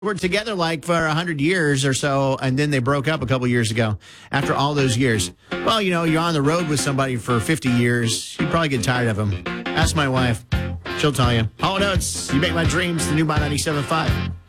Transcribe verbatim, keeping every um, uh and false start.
were together like for a hundred years or so, and then they broke up a couple years ago. After all those years, well, you know, you're on the road with somebody for fifty years. You probably get tired of them. Ask my wife; she'll tell you. Oh no, it's You Make My Dreams, the new by ninety-seven point five.